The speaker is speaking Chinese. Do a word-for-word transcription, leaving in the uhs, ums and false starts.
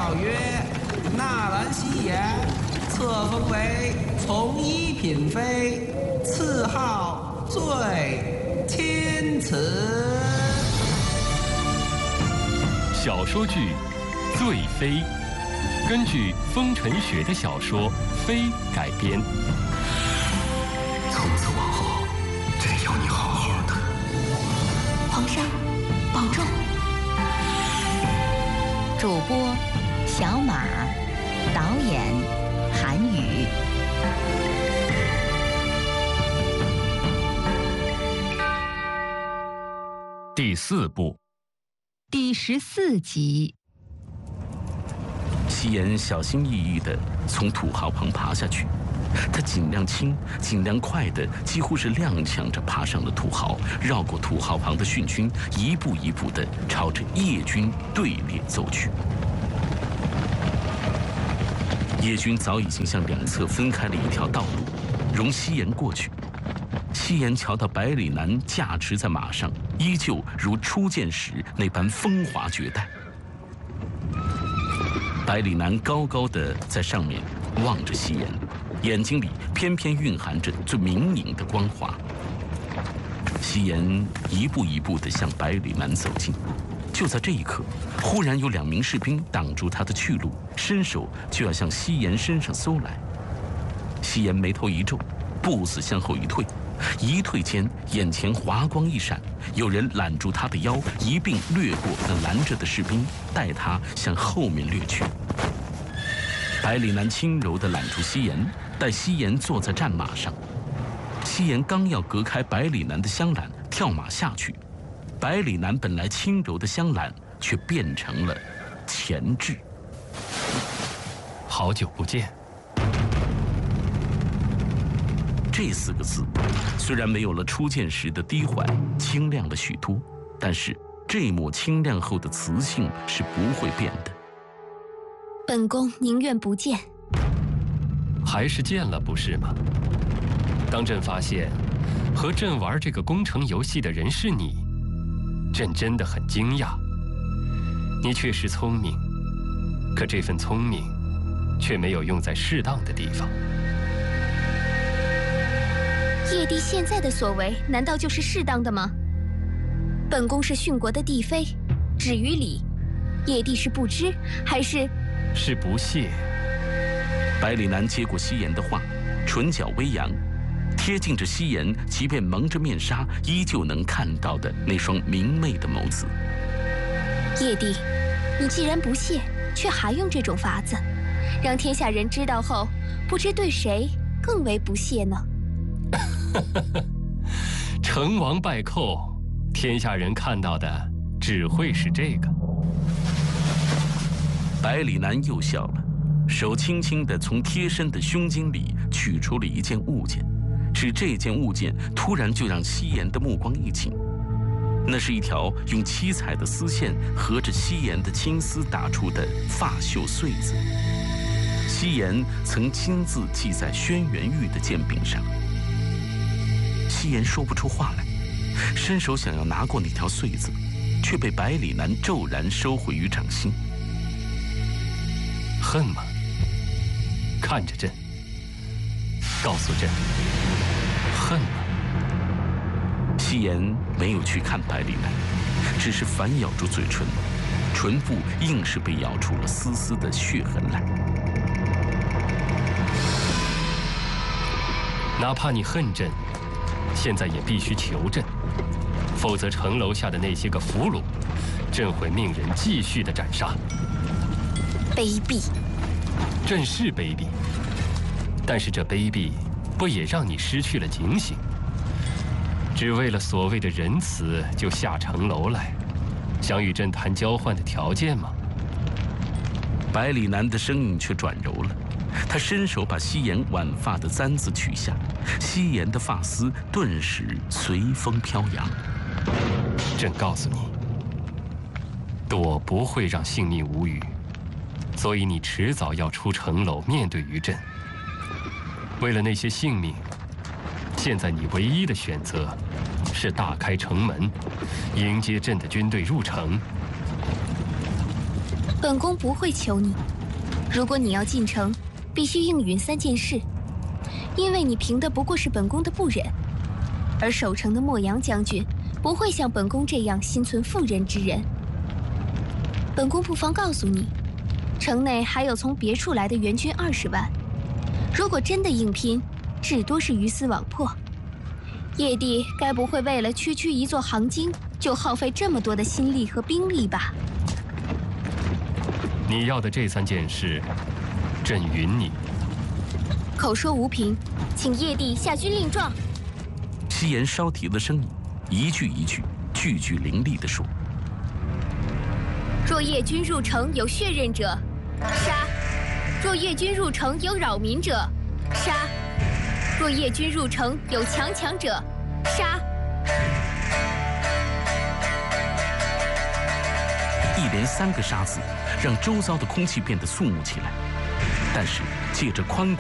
诏曰：纳兰西颜册封为从一品妃，赐号醉天慈。 小说剧《醉妃》根据风尘雪的小说《妃》改编。 从此往后，朕要你好好的。 皇上，保重。 主播小马，导演韩宇。 第四部， 第十四集。 夕颜小心翼翼地从土豪旁爬下去，他尽量轻、尽量快地，几乎是踉跄着爬上了土豪，绕过土豪旁的殉军，一步一步地朝着叶军队列走去。叶军早已经向两侧分开了一条道路，容夕颜过去。夕颜瞧到百里南驾驰在马上，依旧如初见时那般风华绝代。百里南高高的在上面望着夕颜，眼睛里偏偏蕴含着最明颖的光华。夕颜一步一步地向百里南走近，就在这一刻，忽然有两名士兵挡住他的去路，伸手就要向夕颜身上搜来。夕颜眉头一皱，步子向后一退，一退间，眼前华光一闪，有人揽住他的腰，一并掠过那拦着的士兵，带他向后面掠去。百里南轻柔地揽住夕颜，待夕颜坐在战马上。夕颜刚要隔开百里南的香缆，跳马下去，百里南本来轻柔的香缆却变成了钳制。 好久不见。 这四个字虽然没有了初见时的低缓，清亮了许多，但是这抹清亮后的磁性是不会变的。 本宫宁愿不见。 还是见了不是吗？当朕发现和朕玩这个攻城游戏的人是你，朕真的很惊讶。你确实聪明，可这份聪明却没有用在适当的地方。 叶帝现在的所为，难道就是适当的吗？本宫是殉国的帝妃，止于礼。叶帝是不知，还是是不屑？ 百里南接过夕颜的话，唇角微扬，贴近着夕颜，即便蒙着面纱，依旧能看到的那双明媚的眸子。 叶帝，你既然不屑，却还用这种法子，让天下人知道后，不知对谁更为不屑呢？ 成王败寇，天下人看到的只会是这个。 百里南又笑了，手轻轻地从贴身的胸襟里取出了一件物件，只这件物件突然就让夕颜的目光一紧。那是一条用七彩的丝线合着夕颜的青丝打出的发绣穗子，夕颜曾亲自系在轩辕玉的剑柄上。夕颜说不出话来，伸手想要拿过那条穗子，却被百里南骤然收回于掌心。 恨吗？看着朕，告诉朕，恨吗？ 夕颜没有去看百里南，只是反咬住嘴唇，唇部硬是被咬出了丝丝的血痕来。 哪怕你恨朕，现在也必须求朕，否则城楼下的那些个俘虏，朕会命人继续的斩杀。 卑鄙！ 朕是卑鄙，但是这卑鄙不也让你失去了警醒？只为了所谓的仁慈就下城楼来，想与朕谈交换的条件吗？ 百里南的声音却转柔了，他伸手把夕颜挽发的簪子取下，夕颜的发丝顿时随风飘扬。 朕告诉你，我不会让性命无虞，所以你迟早要出城楼面对于朕。为了那些性命，现在你唯一的选择是大开城门，迎接朕的军队入城。 本宫不会求你。如果你要进城，必须应允三件事，因为你凭的不过是本宫的不忍，而守城的莫阳将军不会像本宫这样心存妇人之仁。本宫不妨告诉你，城内还有从别处来的援军二十万，如果真的硬拼，至多是鱼死网破。叶帝该不会为了区区一座杭京，就耗费这么多的心力和兵力吧？ 你要的这三件事，朕允你。 口说无凭，请叶帝下军令状。 夕颜稍提了声音，一句一句，句句凌厉地说： 若叶军入城有血刃者，杀；若叶军入城有扰民者，杀；若叶军入城有强强者，杀。 一连三个杀字，让周遭的空气变得肃穆起来。但是借着宽广